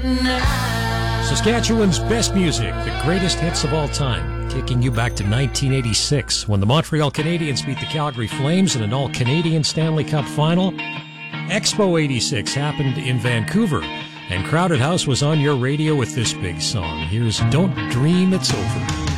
Saskatchewan's best music, the greatest hits of all time, taking you back to 1986 when the Montreal Canadiens beat the Calgary Flames in an all-Canadian Stanley Cup final. Expo 86 happened in Vancouver, and Crowded House was on your radio with this big song. Here's Don't Dream It's Over.